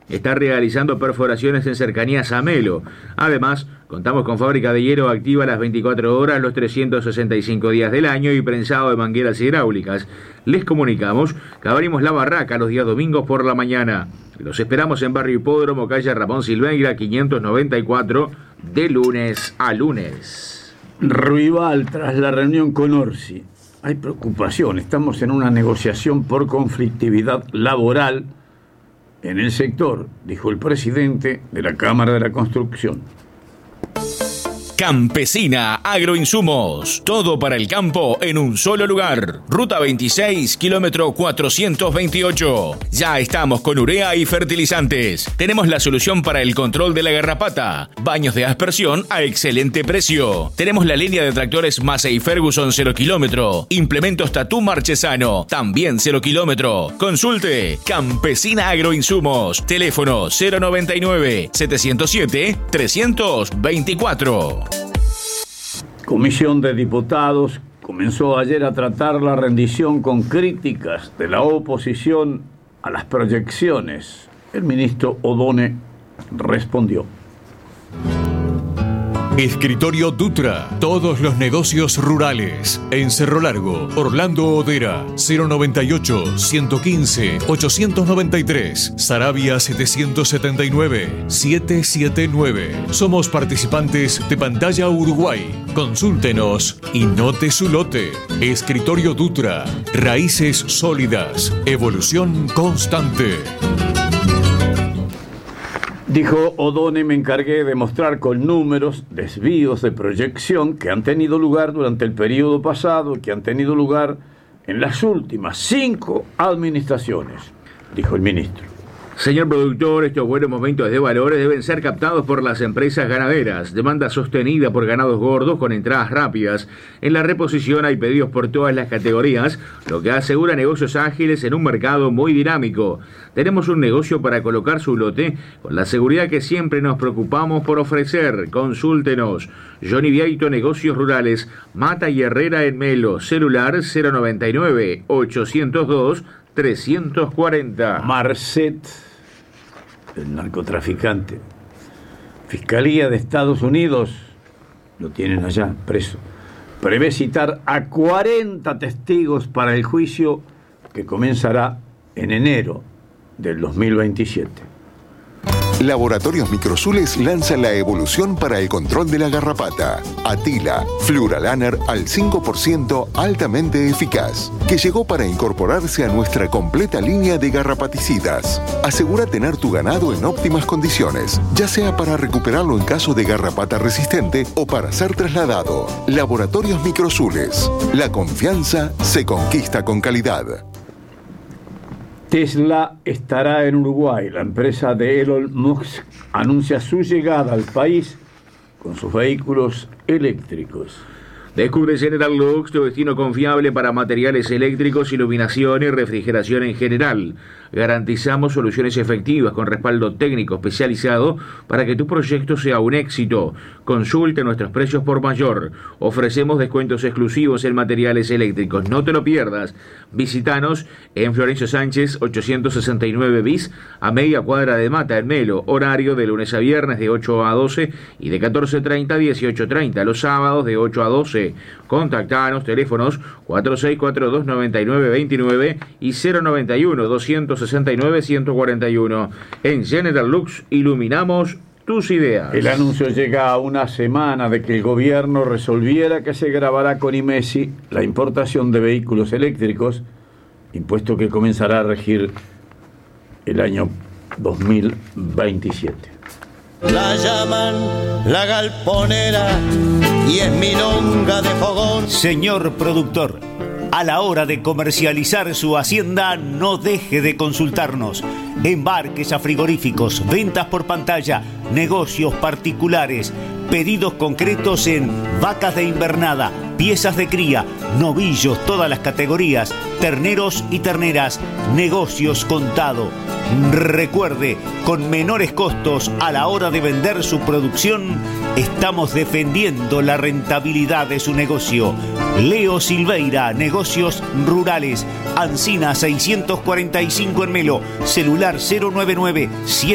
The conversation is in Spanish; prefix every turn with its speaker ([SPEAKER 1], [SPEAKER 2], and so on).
[SPEAKER 1] está realizando perforaciones en cercanías a Melo. Además, contamos con fábrica de hierro activa las 24 horas, los 365 días del año y prensado de mangueras hidráulicas. Les comunicamos que abrimos la barraca los días domingos por la mañana. Los esperamos en Barrio Hipódromo, calle Ramón Silveira, 594, de lunes a lunes.
[SPEAKER 2] Ruibal, tras la reunión con Orsi. Hay preocupación, estamos en una negociación por conflictividad laboral en el sector, dijo el presidente de la Cámara de la Construcción.
[SPEAKER 3] Campesina Agroinsumos, todo para el campo en un solo lugar. Ruta 26, kilómetro 428. Ya estamos con urea y fertilizantes. Tenemos la solución para el control de la garrapata. Baños de aspersión a excelente precio. Tenemos la línea de tractores Massey Ferguson 0 kilómetro. Implementos Tatú Marchesano, también 0 kilómetro. Consulte Campesina Agroinsumos. Teléfono 099 707 324.
[SPEAKER 2] Comisión de Diputados comenzó ayer a tratar la rendición con críticas de la oposición a las proyecciones. El ministro Odone respondió.
[SPEAKER 4] Escritorio Dutra, todos los negocios rurales. En Cerro Largo, Orlando Odera, 098-115-893. Sarabia 779-779. Somos participantes de Pantalla Uruguay. Consúltenos y note su lote. Escritorio Dutra, raíces sólidas, evolución constante.
[SPEAKER 2] Dijo Odone, me encargué de mostrar con números desvíos de proyección que han tenido lugar durante el periodo pasado y que han tenido lugar en las últimas 5 administraciones, dijo el ministro.
[SPEAKER 1] Señor productor, estos buenos momentos de valores deben ser captados por las empresas ganaderas. Demanda sostenida por ganados gordos con entradas rápidas. En la reposición hay pedidos por todas las categorías, lo que asegura negocios ágiles en un mercado muy dinámico. Tenemos un negocio para colocar su lote con la seguridad que siempre nos preocupamos por ofrecer. Consúltenos. Johnny Vieito, Negocios Rurales, Mata y Herrera en Melo. Celular 099-802-340.
[SPEAKER 2] Marcet, el narcotraficante. Fiscalía de Estados Unidos, lo tienen allá, preso. Prevé citar a 40 testigos para el juicio que comenzará en enero del 2027.
[SPEAKER 5] Laboratorios Microsules lanza la evolución para el control de la garrapata. Atila, Fluralaner al 5% altamente eficaz, que llegó para incorporarse a nuestra completa línea de garrapaticidas. Asegura tener tu ganado en óptimas condiciones, ya sea para recuperarlo en caso de garrapata resistente o para ser trasladado. Laboratorios Microsules. La confianza se conquista con calidad.
[SPEAKER 2] Tesla estará en Uruguay. La empresa de Elon Musk anuncia su llegada al país con sus vehículos eléctricos.
[SPEAKER 1] Descubre General Lux, tu destino confiable para materiales eléctricos, iluminación y refrigeración en general. Garantizamos soluciones efectivas con respaldo técnico especializado para que tu proyecto sea un éxito. Consulte nuestros precios por mayor. Ofrecemos descuentos exclusivos en materiales eléctricos. No te lo pierdas. Visítanos en Florencio Sánchez 869 bis, a media cuadra de Mata, en Melo. Horario de lunes a viernes de 8 a 12 y de 14:30 a 18:30. Los sábados de 8 a 12. Contactanos, teléfonos 4642-9929 y 091-269-141. En General Lux iluminamos tus ideas.
[SPEAKER 2] El anuncio llega a una semana de que el gobierno resolviera que se grabará con IMESI la importación de vehículos eléctricos, impuesto que comenzará a regir el año 2027.
[SPEAKER 6] La llaman la galponera y es milonga de fogón.
[SPEAKER 7] Señor productor, a la hora de comercializar su hacienda, no deje de consultarnos. Embarques a frigoríficos, ventas por pantalla, negocios particulares, pedidos concretos en vacas de invernada, piezas de cría, novillos, todas las categorías, terneros y terneras, negocios contado. Recuerde, con menores costos a la hora de vender su producción, estamos defendiendo la rentabilidad de su negocio. Leo Silveira, Negocios Rurales, Ancina 645 en Melo, celular 099